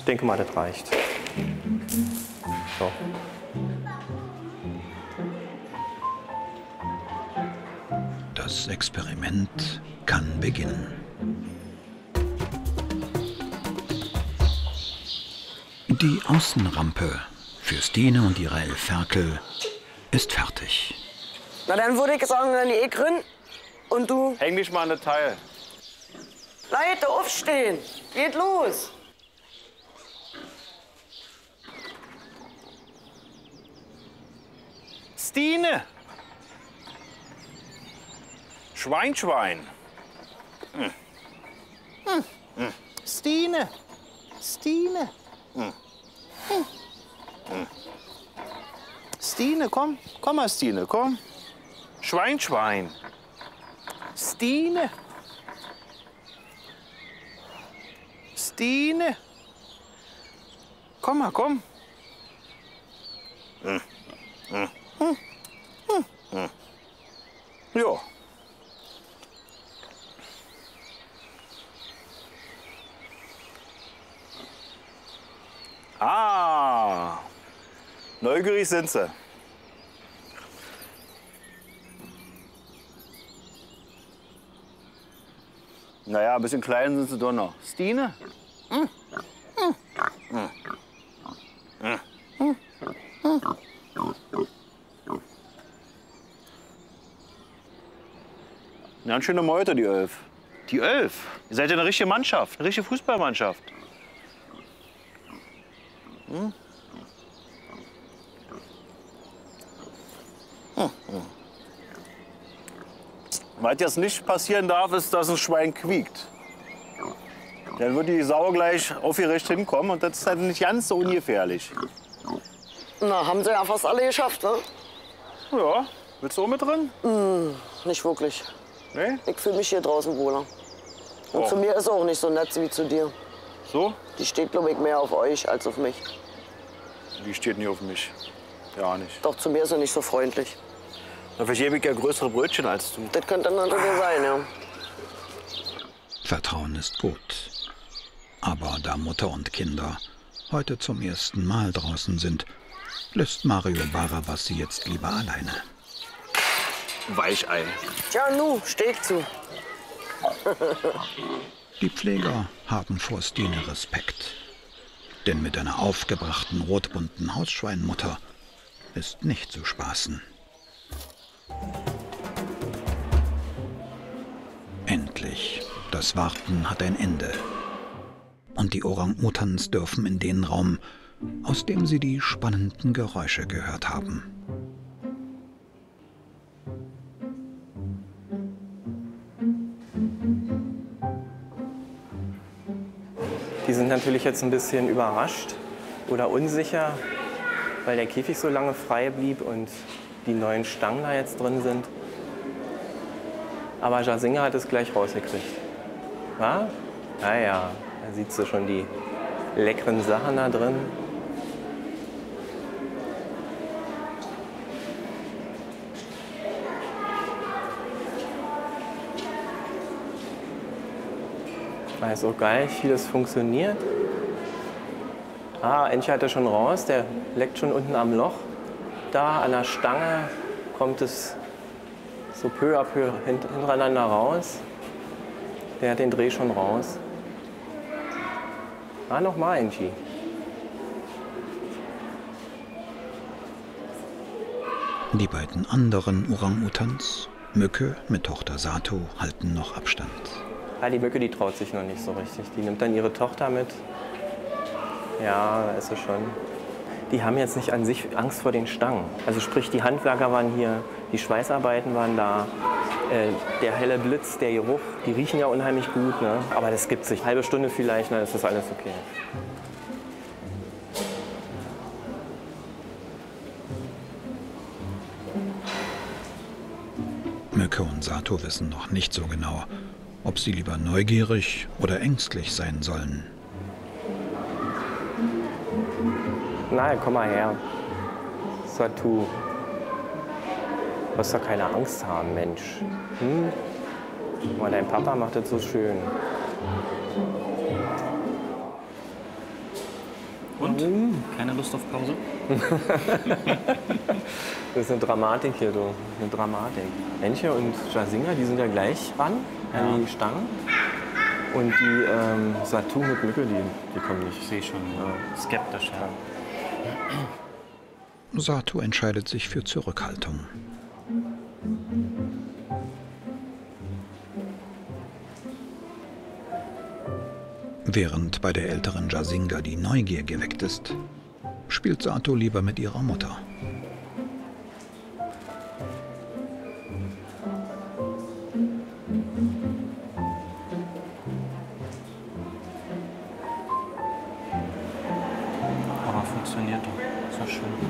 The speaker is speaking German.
denke mal, das reicht. So. Das Experiment kann beginnen. Die Außenrampe für Stine und ihre 11 Ferkel ist fertig. Na, dann würde ich sagen, dann ich drin. Und du? Häng dich mal an das Teil. Leute, aufstehen. Geht los. Stine! Schwein, Schwein. Stine! Stine! Stine, komm. Komm mal, Stine, komm. Schwein, Schwein. Stine! Stine! Komm mal, komm. Ja. Ah, neugierig sind sie. Naja, ein bisschen klein sind sie doch noch. Stine? Ganz schöne Meute, die 11. Die 11? Ihr seid ja eine richtige Mannschaft, eine richtige Fußballmannschaft. Was jetzt nicht passieren darf, ist, dass ein Schwein quiekt. Dann wird die Sau gleich aufgerecht hinkommen und das ist halt nicht ganz so ungefährlich. Na, haben sie ja fast alle geschafft, ne? Ja, willst du auch mit drin? Nicht wirklich. Nee? Ich fühle mich hier draußen wohler. Und Oh. zu mir ist sie auch nicht so nett wie zu dir. So? Die steht, glaube ich, mehr auf euch als auf mich. Die steht nie auf mich. Ja, nicht. Doch zu mir ist sie nicht so freundlich. Dafür gebe ich ja größere Brötchen als du. Das könnte dann natürlich sein, ja. Vertrauen ist gut. Aber da Mutter und Kinder heute zum ersten Mal draußen sind, lässt Mario Barabas sie jetzt lieber alleine. Weichei. Tja, nu, steh ich zu. Die Pfleger haben vor Stine Respekt. Denn mit einer aufgebrachten rotbunten Hausschweinmutter ist nicht zu spaßen. Endlich. Das Warten hat ein Ende. Und die Orang-Utans dürfen in den Raum, aus dem sie die spannenden Geräusche gehört haben. Die sind natürlich jetzt ein bisschen überrascht oder unsicher, weil der Käfig so lange frei blieb und die neuen Stangen da jetzt drin sind. Aber Jasinga hat es gleich rausgekriegt. Ja? Naja, da sieht sie schon die leckeren Sachen da drin. Das ist auch geil, wie das funktioniert. Ah, Enchi hat er schon raus, der leckt schon unten am Loch. Da an der Stange kommt es so peu à peu hintereinander raus. Der hat den Dreh schon raus. Ah, nochmal, Enchi. Die beiden anderen Orang-Utans, Mücke mit Tochter Sato, halten noch Abstand. Ah, die Mücke, die traut sich noch nicht so richtig. Die nimmt dann ihre Tochter mit. Ja, da ist sie schon. Die haben jetzt nicht an sich Angst vor den Stangen. Also sprich, die Handwerker waren hier, die Schweißarbeiten waren da, der helle Blitz, der Geruch, die riechen ja unheimlich gut, ne? Aber das gibt sich. Eine halbe Stunde vielleicht, dann ist das alles okay. Mücke und Sato wissen noch nicht so genau, ob sie lieber neugierig oder ängstlich sein sollen. Na, komm mal her. Satu. Du musst doch keine Angst haben, Mensch. Hm? Guck mal, dein Papa macht das so schön. Und? Keine Lust auf Pause? Das ist eine Dramatik hier, du. Eine Dramatik. Enche und Jazinga, die sind ja gleich ran an die Stangen. Und die Satu mit Mücke, die kommen nicht. Ich sehe schon skeptisch. Ja. Satu entscheidet sich für Zurückhaltung. Während bei der älteren Jazinga die Neugier geweckt ist, spielt Satu lieber mit ihrer Mutter. Aber funktioniert doch. Ist doch schön.